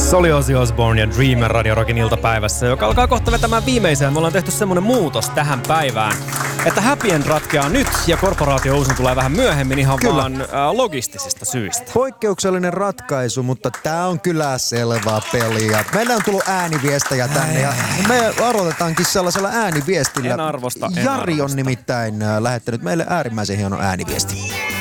Se oli Ozzy Osbourne ja Dreamer Radio Rockin iltapäivässä, joka alkaa kohta vetämään viimeiseen. Me ollaan tehty semmonen muutos tähän päivään, että Happy End ratkeaa nyt ja korporaatio uusin tulee vähän myöhemmin ihan kyllä vaan logistisista syistä. Poikkeuksellinen ratkaisu, mutta tää on kyllä selvää peliä. Meillä on tullut ääniviestejä tänne ja me aloitetaankin sellaisella ääniviestillä. En arvosta. Jari on nimittäin lähettänyt meille äärimmäisen hienon ääniviesti.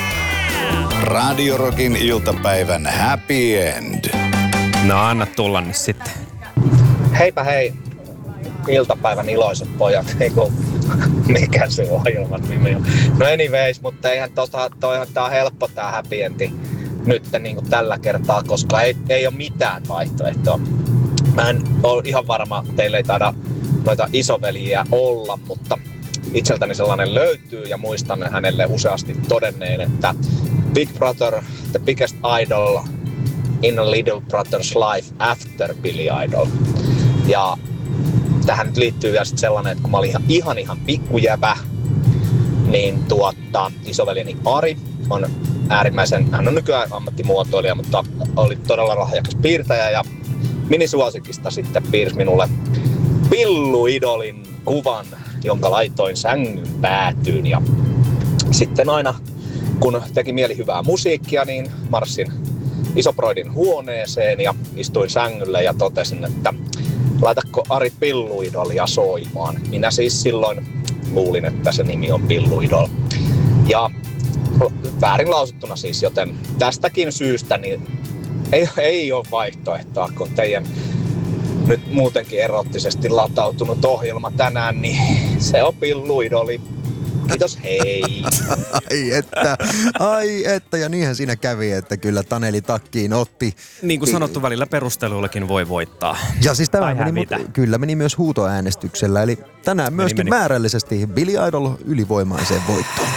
Radio Rockin iltapäivän Happy End. No anna tulla nyt sitten. Heipä hei, iltapäivän iloiset pojat. Eiku, mikä se ohjelman nimi on? No anyways, mutta eihän tää on helppo tää Happy Endi nyt niin kuin tällä kertaa, koska ei ole mitään vaihtoehtoa. Mä en ole ihan varma, teille ei taida noita isoveliä olla, mutta itseltäni sellainen löytyy ja muistan hänelle useasti todenneen, että Big Brother, the biggest idol in a little brother's life after Billy Idol. Ja tähän nyt liittyy vielä sit sellainen, että kun mä olin ihan pikkujävä, niin isoveljeni Ari on äärimmäisen, hän on nykyään ammattimuotoilija, mutta oli todella lahjakas piirtäjä ja minisuosikista sitten piirsi minulle Pillu-idolin kuvan, jonka laitoin sängyn päätyyn. Ja sitten aina kun teki mieli hyvää musiikkia, niin marssin Isoproidin huoneeseen ja istuin sängylle ja totesin, että laitatko Ari Pillu-idolia soimaan. Minä siis silloin luulin, että se nimi on Pillu-idol. Ja väärin lausuttuna siis, joten tästäkin syystä niin ei ole vaihtoehtoa, kun teidän nyt muutenkin erottisesti latautunut ohjelma tänään, niin se on Pillu-idoli. Kiitos, hei. Ai että, ja niinhän siinä kävi, että kyllä Taneli takkiin otti. Niin kuin sanottu, välillä perusteluillakin voi voittaa. Ja siis tämä meni myös huutoäänestyksellä, eli tänään myöskin määrällisesti Billy Idol ylivoimaiseen voittoon.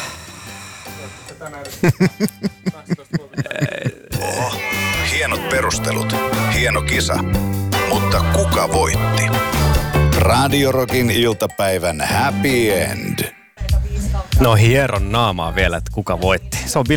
Oho, hienot perustelut, hieno kisa, mutta kuka voitti? Radio Rockin iltapäivän Happy End. No hieron naamaa vielä, että kuka voitti. Se on